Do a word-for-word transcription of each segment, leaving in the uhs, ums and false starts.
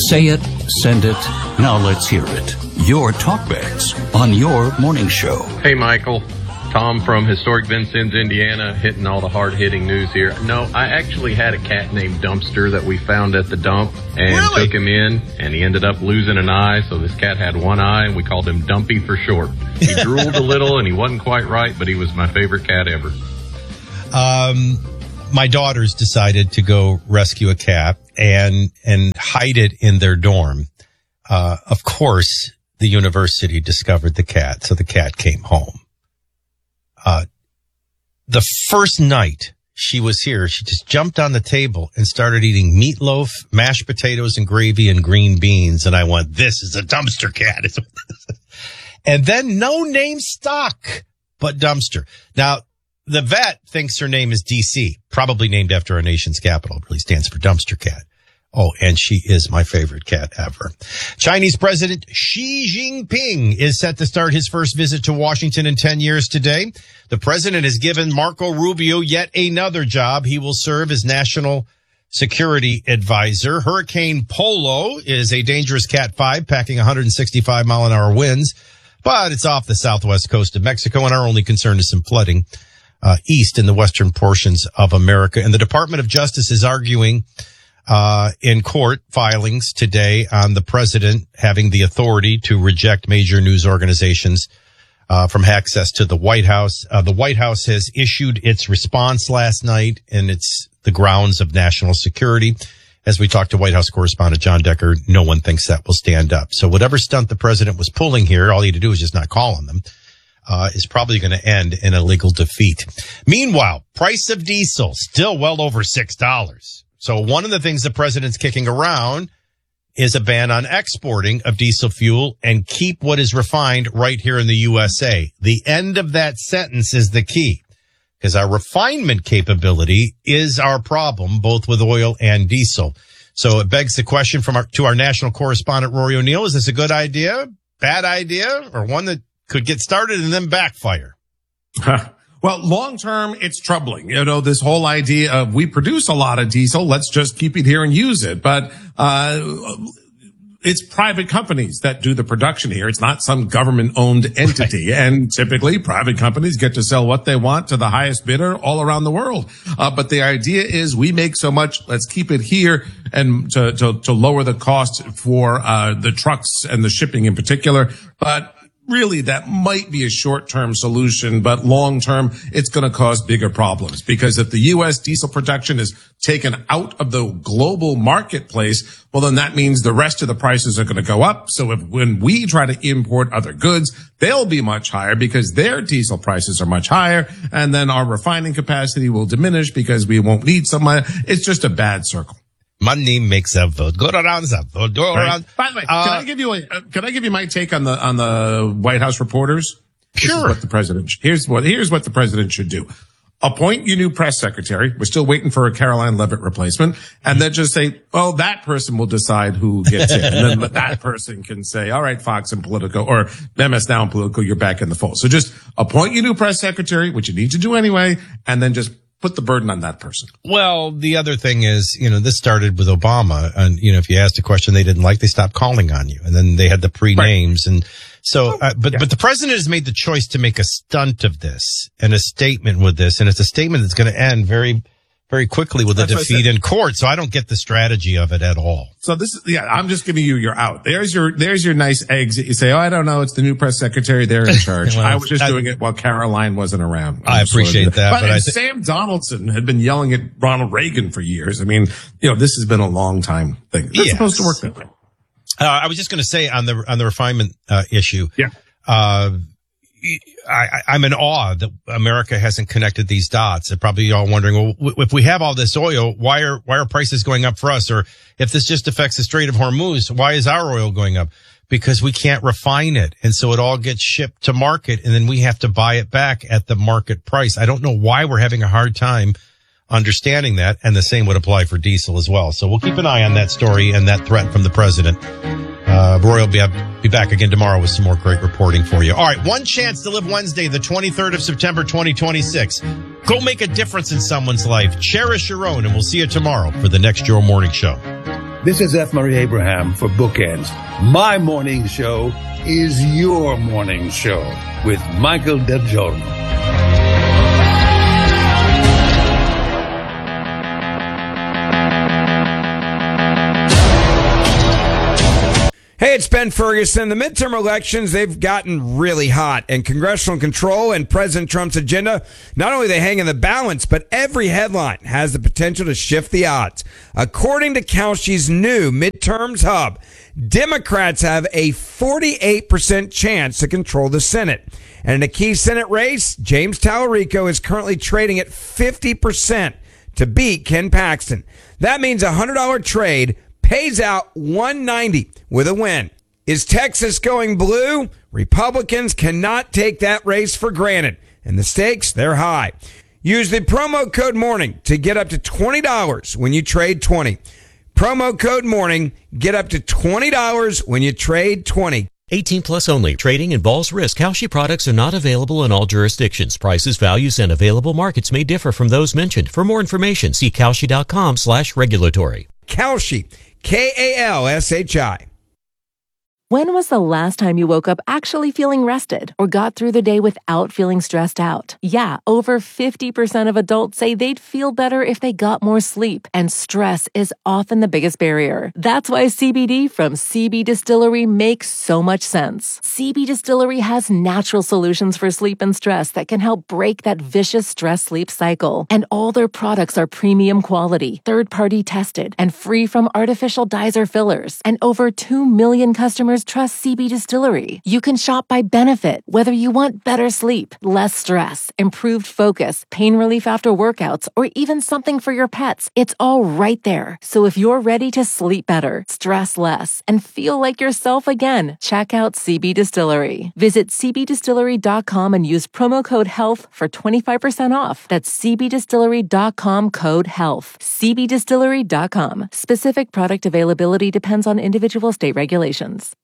Say it, send it, now let's hear it. Your talkbacks on your morning show. Hey, Michael. Tom from historic Vincennes, Indiana, hitting all the hard-hitting news here. No, I actually had a cat named Dumpster that we found at the dump and Really? took him in, and he ended up losing an eye, so this cat had one eye, and we called him Dumpy for short. He drooled a little, and he wasn't quite right, but he was my favorite cat ever. Um, my daughters decided to go rescue a cat and and hide it in their dorm. Uh, of course, the university discovered the cat, so the cat came home. Uh, the first night she was here, she just jumped on the table and started eating meatloaf, mashed potatoes and gravy and green beans. And I went, this is a dumpster cat. And then no name stuck but Dumpster. Now, the vet thinks her name is D C, probably named after our nation's capital. It really stands for Dumpster Cat. Oh, and she is my favorite cat ever. Chinese President Xi Jinping is set to start his first visit to Washington in ten years today. The president has given Marco Rubio yet another job. He will serve as national security advisor. Hurricane Polo is a dangerous Cat five, packing one hundred sixty-five mile an hour winds, but it's off the southwest coast of Mexico, and our only concern is some flooding uh, east in the western portions of America. And the Department of Justice is arguing Uh, in court filings today on the president having the authority to reject major news organizations, uh, from access to the White House. Uh, the White House has issued its response last night, and it's the grounds of national security. As we talked to White House correspondent John Decker, no one thinks that will stand up. So whatever stunt the president was pulling here, all he had to do is just not call on them, uh, is probably going to end in a legal defeat. Meanwhile, price of diesel still well over six dollars. So one of the things the president's kicking around is a ban on exporting of diesel fuel and keep what is refined right here in the U S A. The end of that sentence is the key, because our refinement capability is our problem, both with oil and diesel. So it begs the question from our, to our national correspondent, Rory O'Neill, is this a good idea, bad idea, or one that could get started and then backfire? Well, long term, it's troubling. You know, this whole idea of we produce a lot of diesel, let's just keep it here and use it. But, uh, it's private companies that do the production here. It's not some government owned entity. Right. And typically private companies get to sell what they want to the highest bidder all around the world. Uh, but the idea is we make so much, let's keep it here and to, to, to lower the cost for, uh, the trucks and the shipping in particular. But really, that might be a short-term solution, but long-term, it's going to cause bigger problems. Because if the U S diesel production is taken out of the global marketplace, well, then that means the rest of the prices are going to go up. So if when we try to import other goods, they'll be much higher because their diesel prices are much higher. And then our refining capacity will diminish because we won't need some money. It's just a bad circle. Money makes a vote go around, a vote go around. By the way, uh, can I give you a, uh, can I give you my take on the on the White House reporters? This sure. Is what the president here's what here's what the president should do: appoint your new press secretary. We're still waiting for a Caroline Levitt replacement, and then just say, "Oh, that person will decide who gets in," and then that person can say, "All right, Fox and Politico or M S Now and Politico, you're back in the fold." So just appoint your new press secretary, which you need to do anyway, and then just put the burden on that person. Well, the other thing is, you know, this started with Obama, and, you know, if you asked a question they didn't like, they stopped calling on you. And then they had the pre-names. Right. And so, uh, but, yeah. but the president has made the choice to make a stunt of this and a statement with this. And it's a statement that's going to end very, very quickly with a That's defeat in court. So I don't get the strategy of it at all. So this is, yeah, I'm just giving you your out. There's your, there's your nice eggs that you say, oh, I don't know. It's the new press secretary. They're in charge. well, I was just I, doing it while Caroline wasn't around. I appreciate that. But, but I th- Sam Donaldson had been yelling at Ronald Reagan for years. I mean, you know, this has been a long time thing. It's yes. supposed to work that way. Uh, I was just going to say on the, on the refinement, uh, issue. Yeah. Uh, I, I'm in awe that America hasn't connected these dots. And probably y'all wondering, well, if we have all this oil, why are, why are prices going up for us? Or if this just affects the Strait of Hormuz, why is our oil going up? Because we can't refine it. And so it all gets shipped to market and then we have to buy it back at the market price. I don't know why we're having a hard time understanding that. And the same would apply for diesel as well. So we'll keep an eye on that story and that threat from the president. Uh, Roy will be, be back again tomorrow with some more great reporting for you. All right. One chance to live Wednesday, the twenty-third of September, twenty twenty-six. Go make a difference in someone's life. Cherish your own, and we'll see you tomorrow for the next Your Morning Show. This is F. Murray Abraham for Bookends. My morning show is your morning show with Michael DeGiorno. Hey, it's Ben Ferguson. The midterm elections, they've gotten really hot, and congressional control and President Trump's agenda, not only they hang in the balance, but every headline has the potential to shift the odds. According to Kalshi's new midterms hub, Democrats have a forty-eight percent chance to control the Senate. And in a key Senate race, James Tallarico is currently trading at fifty percent to beat Ken Paxton. That means a one hundred dollars trade pays out one hundred ninety dollars with a win. Is Texas going blue? Republicans cannot take that race for granted, and the stakes, they're high. Use the promo code MORNING to get up to twenty dollars when you trade twenty. Promo code MORNING, get up to twenty dollars when you trade twenty. eighteen plus only. Trading involves risk. Kalshi products are not available in all jurisdictions. Prices, values, and available markets may differ from those mentioned. For more information, see Kalshi.com slash regulatory. Kalshi, K A L S H I. When was the last time you woke up actually feeling rested or got through the day without feeling stressed out? Yeah, over fifty percent of adults say they'd feel better if they got more sleep, and stress is often the biggest barrier. That's why C B D from C B Distillery makes so much sense. C B Distillery has natural solutions for sleep and stress that can help break that vicious stress-sleep cycle. And all their products are premium quality, third-party tested, and free from artificial dyes or fillers. And over two million customers trust C B Distillery. You can shop by benefit, whether you want better sleep, less stress, improved focus, pain relief after workouts, or even something for your pets. It's all right there. So if you're ready to sleep better, stress less, and feel like yourself again, check out C B Distillery. Visit C B distillery dot com and use promo code HEALTH for twenty-five percent off. That's C B distillery dot com code HEALTH. C B distillery dot com. Specific product availability depends on individual state regulations.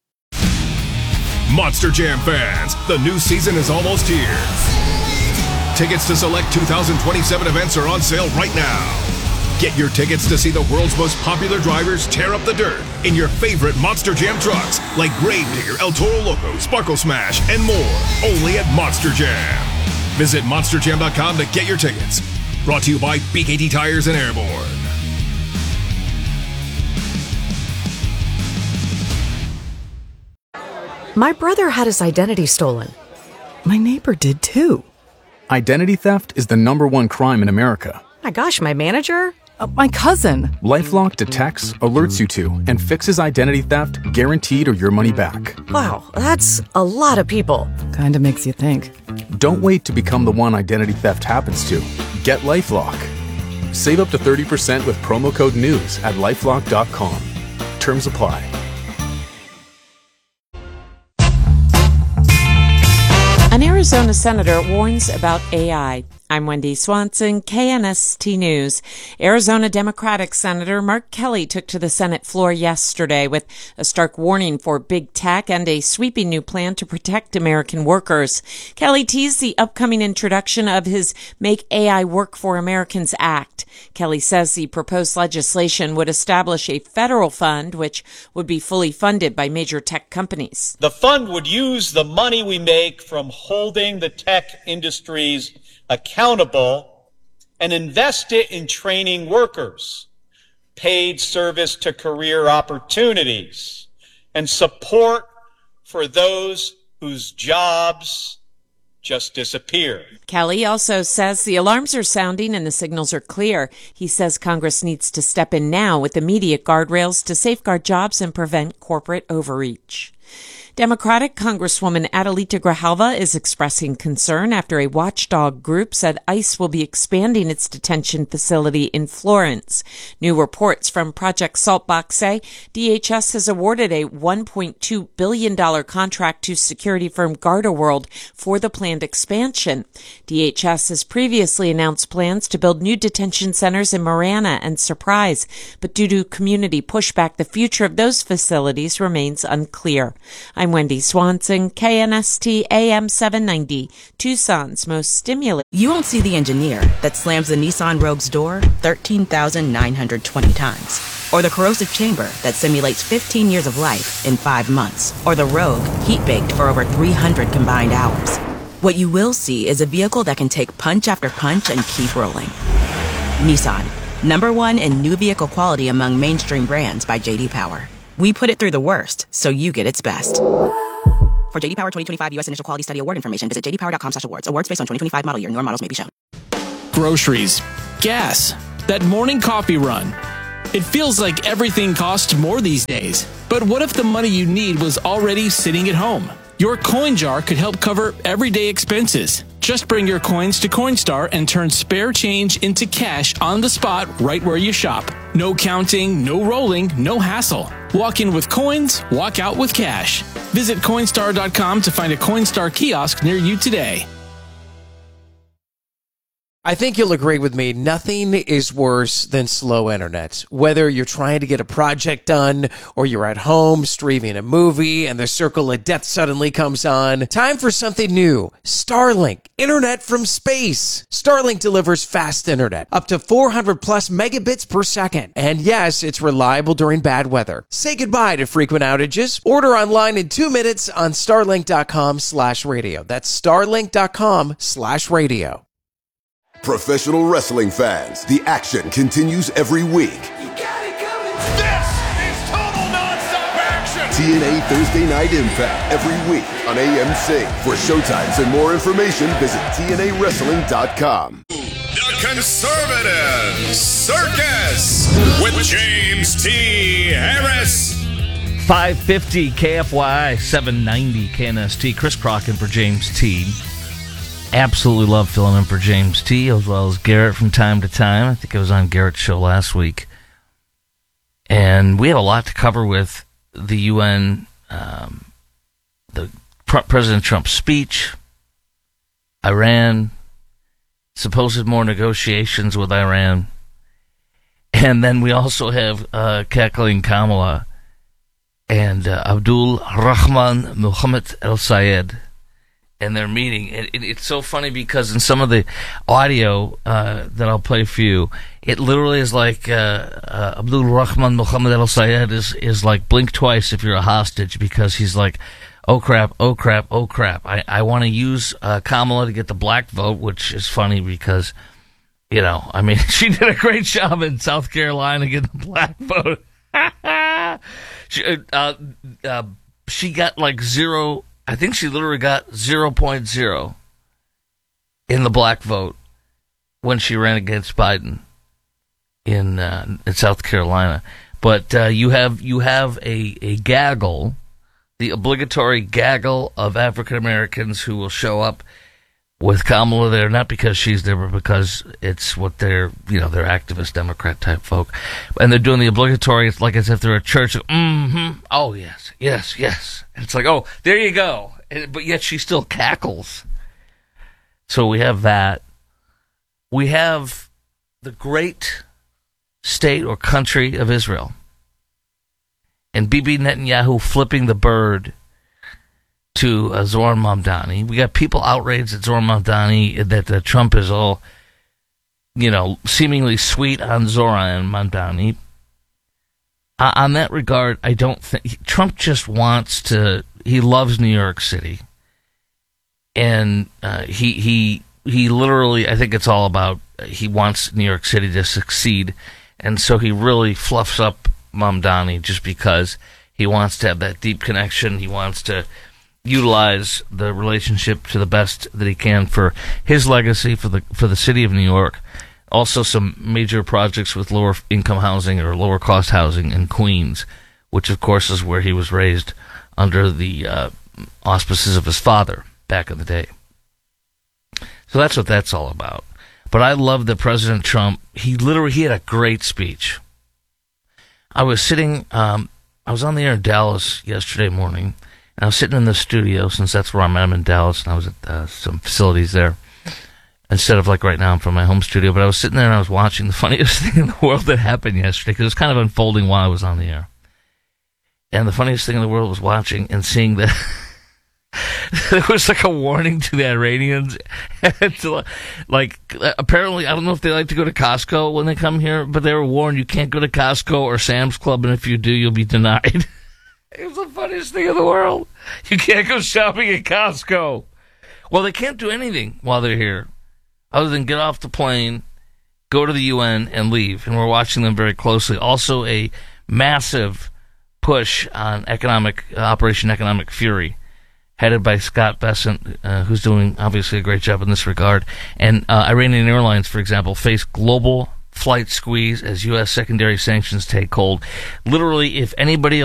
Monster Jam fans, the new season is almost here. Tickets to select two thousand twenty-seven events are on sale right now. Get your tickets to see the world's most popular drivers tear up the dirt in your favorite Monster Jam trucks like Gravedigger, El Toro Loco, Sparkle Smash, and more, only at Monster Jam. Visit monster jam dot com to get your tickets. Brought to you by B K T Tires and Airborne. My brother had his identity stolen. My neighbor did too. Identity theft is the number one crime in America. My gosh, my manager? Uh, my cousin. LifeLock detects, alerts you to, and fixes identity theft guaranteed or your money back. Wow, that's a lot of people. Kinda makes you think. Don't wait to become the one identity theft happens to. Get LifeLock. Save up to thirty percent with promo code NEWS at lifelock dot com. Terms apply. An Arizona senator warns about A I. I'm Wendy Swanson, K N S T News. Arizona Democratic Senator Mark Kelly took to the Senate floor yesterday with a stark warning for big tech and a sweeping new plan to protect American workers. Kelly teased the upcoming introduction of his Make A I Work for Americans Act. Kelly says the proposed legislation would establish a federal fund which would be fully funded by major tech companies. The fund would use the money we make from holding the tech industries accountable and invest it in training workers, paid service to career opportunities, and support for those whose jobs just disappear. Kelly also says the alarms are sounding and the signals are clear. He says Congress needs to step in now with immediate guardrails to safeguard jobs and prevent corporate overreach. Democratic Congresswoman Adelita Grijalva is expressing concern after a watchdog group said ICE will be expanding its detention facility in Florence. New reports from Project Saltbox say D H S has awarded a one point two billion dollars contract to security firm GardaWorld for the planned expansion. D H S has previously announced plans to build new detention centers in Marana and Surprise, but due to community pushback, the future of those facilities remains unclear. I'm Wendy Swanson, K N S T A M seven ninety, Tucson's most stimulating. You won't see the engineer that slams the Nissan Rogue's door thirteen thousand nine hundred twenty times. or the corrosive chamber that simulates fifteen years of life in five months, or the Rogue heat-baked for over three hundred combined hours. What you will see is a vehicle that can take punch after punch and keep rolling. Nissan, number one in new vehicle quality among mainstream brands by J D Power. We put it through the worst, so you get its best. For J D Power twenty twenty-five U S Initial Quality Study Award information, visit j d power dot com slash awards. Awards based on twenty twenty-five model year. Newer models may be shown. Groceries, gas, that morning coffee run. It feels like everything costs more these days. But what if the money you need was already sitting at home? Your coin jar could help cover everyday expenses. Just bring your coins to Coinstar and turn spare change into cash on the spot right where you shop. No counting, no rolling, no hassle. Walk in with coins, walk out with cash. Visit Coinstar dot com to find a Coinstar kiosk near you today. I think you'll agree with me, nothing is worse than slow internet. Whether you're trying to get a project done or you're at home streaming a movie and the circle of death suddenly comes on, time for something new. Starlink, internet from space. Starlink delivers fast internet, up to four hundred plus megabits per second. And yes, it's reliable during bad weather. Say goodbye to frequent outages. Order online in two minutes on starlink dot com slash radio. That's starlink dot com slash radio. Professional wrestling fans, the action continues every week. You got it coming. This is total nonstop action. T N A Thursday Night Impact every week on A M C. For showtimes and more information, visit T N A wrestling dot com. The Conservative Circus with James T. Harris. five fifty K F Y I, seven ninety K N S T. Chris Crocken for James T. Absolutely love filling in for James T, as well as Garrett from time to time. I think I was on Garrett's show last week. And we have a lot to cover with the U N, um, the President Trump's speech, Iran, supposed more negotiations with Iran. And then we also have uh, cackling Kamala and uh, Abdul Rahman Mohammed El Sayed. And their meeting. It, it, it's so funny because in some of the audio uh, that I'll play for you, it literally is like uh, uh, Abdul Rahman Mohammed Al Sayed is, is like blink twice if you're a hostage, because he's like, oh crap, oh crap, oh crap. I, I want to use uh, Kamala to get the black vote, which is funny because, you know, I mean, she did a great job in South Carolina getting the black vote. she, uh, uh, she got like zero. I think she literally got zero point zero in the black vote when she ran against Biden in uh, in South Carolina. But uh, you have you have a, a gaggle, the obligatory gaggle of African Americans who will show up with Kamala there, not because she's there, but because it's what they're, you know, they're activist Democrat type folk. And they're doing the obligatory, it's like as if they're a church. Mm-hmm. Oh, yes, yes, yes. And it's like, oh, there you go. And, but yet she still cackles. So we have that. We have the great state or country of Israel. And Bibi Netanyahu flipping the bird to uh, Zoran Mamdani. We got people outraged at Zoran Mamdani that uh, Trump is all, you know, seemingly sweet on Zoran Mamdani. Uh, on that regard, I don't think Trump just wants to. He loves New York City, and uh, he he he literally. I think it's all about uh, he wants New York City to succeed, and so he really fluffs up Mamdani just because he wants to have that deep connection. He wants to utilize the relationship to the best that he can for his legacy, for the for the city of New York. Also, some major projects with lower income housing or lower cost housing in Queens, which of course is where he was raised under the uh, auspices of his father back in the day. So that's what that's all about. But I love that President Trump, he literally he had a great speech. I was sitting, um, I was on the air in Dallas yesterday morning, and I was sitting in the studio, since that's where I'm at. I'm in Dallas, and I was at uh, some facilities there. Instead of like right now, I'm from my home studio. But I was sitting there and I was watching the funniest thing in the world that happened yesterday, because it was kind of unfolding while I was on the air. And the funniest thing in the world was watching and seeing that There was like a warning to the Iranians. to, like, apparently, I don't know if they like to go to Costco when they come here, but they were warned you can't go to Costco or Sam's Club, and if you do, you'll be denied. It was the funniest thing in the world. You can't go shopping at Costco. Well, they can't do anything while they're here other than get off the plane, go to the U N, and leave. And we're watching them very closely. Also, a massive push on economic uh, Operation Economic Fury, headed by Scott Bessent, uh, who's doing, obviously, a great job in this regard. And uh, Iranian Airlines, for example, face global flight squeeze as U S secondary sanctions take hold. Literally, if anybody